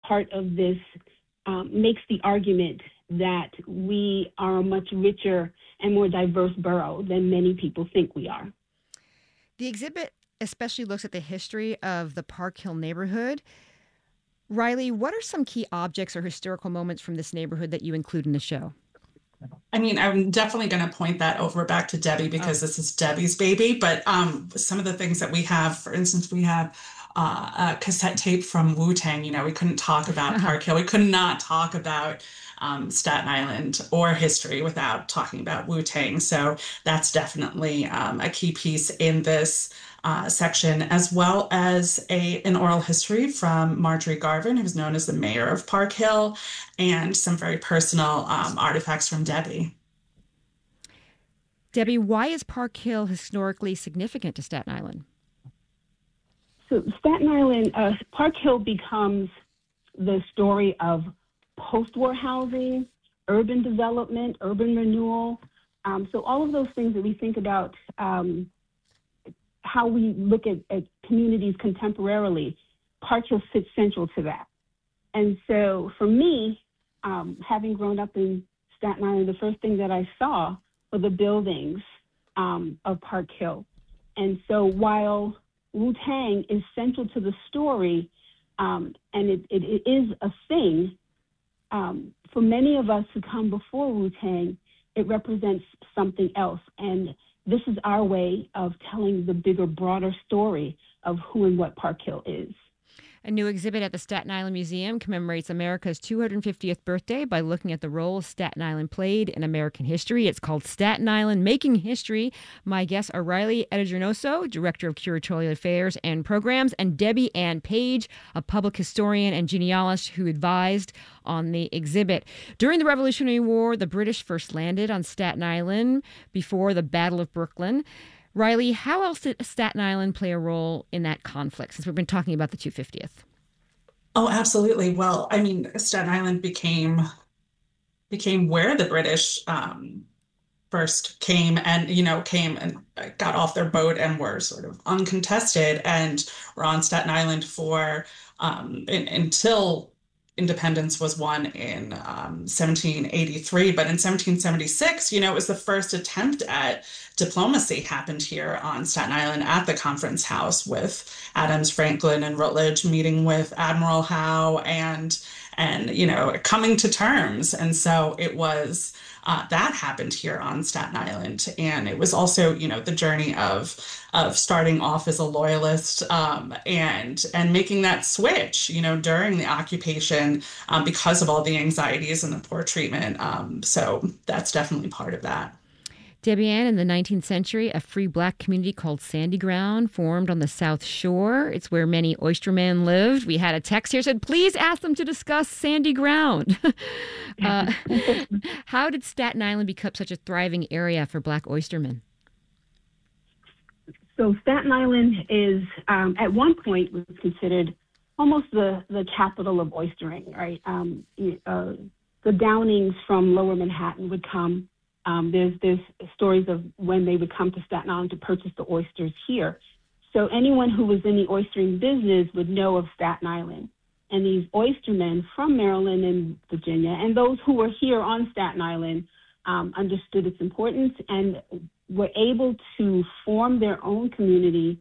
part of this makes the argument that we are a much richer and more diverse borough than many people think we are. The exhibit especially looks at the history of the Park Hill neighborhood. Riley, what are some key objects or historical moments from this neighborhood that you include in the show? I mean, I'm definitely going to point that over back to Debbie because this is Debbie's baby. But some of the things that we have, for instance, we have a cassette tape from Wu-Tang. You know, we couldn't talk about Park Hill. We could not talk about Staten Island or history without talking about Wu-Tang. So that's definitely a key piece in this section, as well as an oral history from Marjorie Garvin, who's known as the mayor of Park Hill, and some very personal artifacts from Debbie. Debbie, why is Park Hill historically significant to Staten Island? So Staten Island, Park Hill becomes the story of post-war housing, urban development, urban renewal. So all of those things that we think about how we look at communities contemporarily, Park Hill sits central to that. And so for me, having grown up in Staten Island, the first thing that I saw were the buildings of Park Hill. And so while Wu-Tang is central to the story, and it is a thing, for many of us who come before Wu-Tang, it represents something else. And this is our way of telling the bigger, broader story of who and what Park Hill is. A new exhibit at the Staten Island Museum commemorates America's 250th birthday by looking at the role Staten Island played in American history. It's called Staten Island Making History. My guests are Riley Eterginoso, Director of Curatorial Affairs and Programs, and Debbie Ann Page, a public historian and genealogist who advised on the exhibit. During the Revolutionary War, the British first landed on Staten Island before the Battle of Brooklyn. Riley, how else did Staten Island play a role in that conflict, since we've been talking about the 250th? Oh, absolutely. Well, I mean, Staten Island became where the British first came and got off their boat and were sort of uncontested and were on Staten Island for until independence was won in 1783. But in 1776, it was the first attempt at diplomacy happened here on Staten Island at the Conference House with Adams, Franklin, and Rutledge meeting with Admiral Howe and coming to terms. And so it was that happened here on Staten Island. And it was also, the journey of starting off as a loyalist and making that switch, during the occupation because of all the anxieties and the poor treatment. So that's definitely part of that. Debbie Ann, in the 19th century, a free black community called Sandy Ground formed on the South Shore. It's where many oystermen lived. We had a text here that said, please ask them to discuss Sandy Ground. How did Staten Island become such a thriving area for black oystermen? So Staten Island is, at one point, was considered almost the capital of oystering, right? The Downings from Lower Manhattan would come. There's stories of when they would come to Staten Island to purchase the oysters here. So anyone who was in the oystering business would know of Staten Island. And these oystermen from Maryland and Virginia, and those who were here on Staten Island, understood its importance and were able to form their own community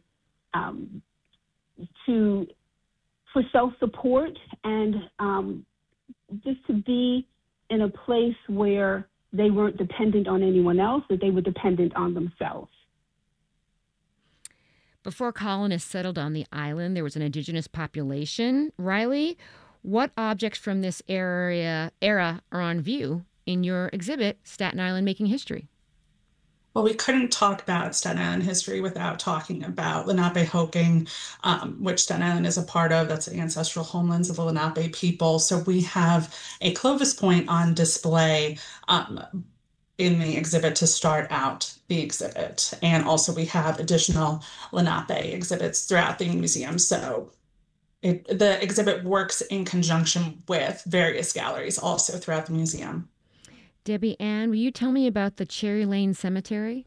for self-support and just to be in a place where they weren't dependent on anyone else, that they were dependent on themselves. Before colonists settled on the island, there was an indigenous population. Riley, what objects from this era are on view in your exhibit, Staten Island Making History? Well, we couldn't talk about Staten Island history without talking about Lenapehoking, which Staten Island is a part of. That's the ancestral homelands of the Lenape people. So we have a Clovis point on display in the exhibit to start out the exhibit. And also we have additional Lenape exhibits throughout the museum. So the exhibit works in conjunction with various galleries also throughout the museum. Debbie Ann, will you tell me about the Cherry Lane Cemetery?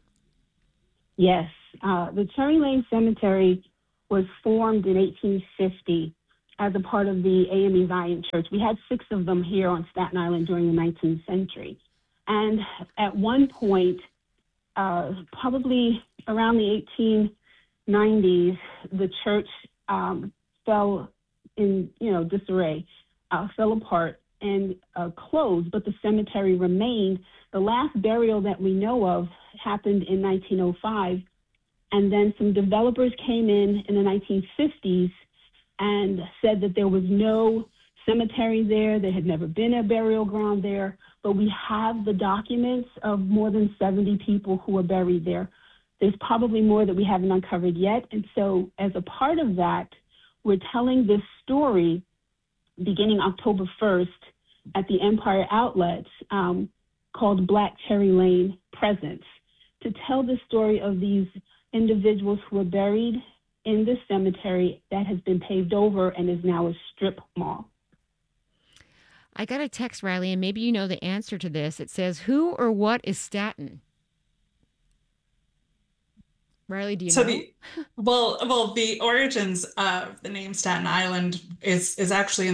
Yes. The Cherry Lane Cemetery was formed in 1850 as a part of the AME Zion Church. We had 6 of them here on Staten Island during the 19th century. And at one point, probably around the 1890s, the church fell in, disarray, fell apart and closed, but the cemetery remained. The last burial that we know of happened in 1905, and then some developers came in the 1950s and said that there was no cemetery there. There had never been a burial ground there, but we have the documents of more than 70 people who were buried there. There's probably more that we haven't uncovered yet. And so as a part of that, we're telling this story beginning October 1st at the Empire Outlets called Black Cherry Lane Presence, to tell the story of these individuals who were buried in this cemetery that has been paved over and is now a strip mall. I got a text, Riley, and maybe you know the answer to this. It says, who or what is Staten? Riley, do you know? The origins of the name Staten Island is actually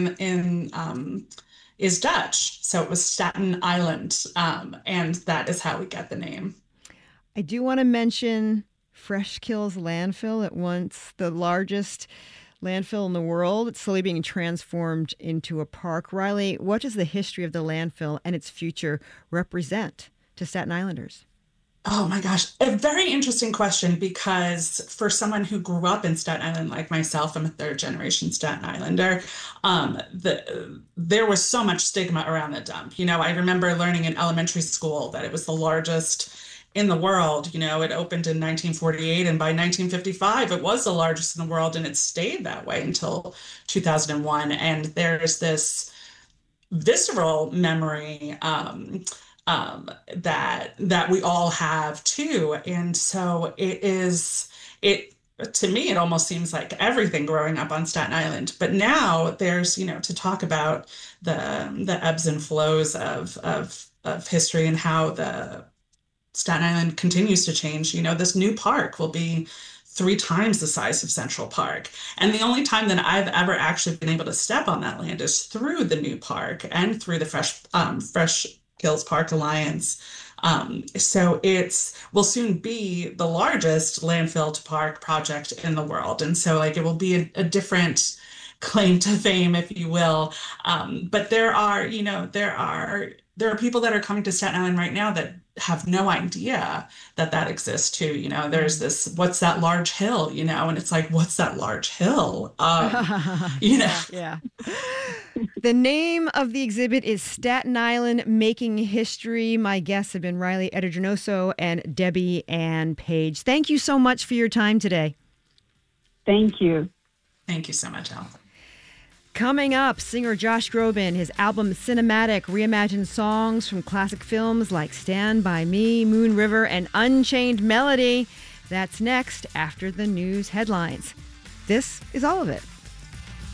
is Dutch. So it was Staten Island, and that is how we get the name. I do want to mention Fresh Kills Landfill, at once the largest landfill in the world. It's slowly being transformed into a park. Riley, what does the history of the landfill and its future represent to Staten Islanders? Oh my gosh, a very interesting question, because for someone who grew up in Staten Island like myself, I'm a 3rd-generation Staten Islander, there was so much stigma around the dump. I remember learning in elementary school that it was the largest in the world. It opened in 1948, and by 1955, it was the largest in the world, and it stayed that way until 2001. And there's this visceral memory that we all have too. And so to me, it almost seems like everything growing up on Staten Island. But now there's, to talk about the ebbs and flows of history and how the Staten Island continues to change. This new park will be 3 times the size of Central Park. And the only time that I've ever actually been able to step on that land is through the new park and through the Fresh Kills Park Alliance. So it will soon be the largest landfill to park project in the world. And so it will be a different claim to fame, if you will. But there are people that are coming to Staten Island right now that have no idea that exists too. There's this, what's that large hill, and it's like, what's that large hill? Yeah. The name of the exhibit is Staten Island Making History. My guests have been Riley Eterginoso and Debbie Ann Page. Thank you so much for your time today. Thank you. Thank you so much, Al. Coming up, singer Josh Groban. His album Cinematic reimagines songs from classic films like Stand By Me, Moon River, and Unchained Melody. That's next after the news headlines. This is All of It.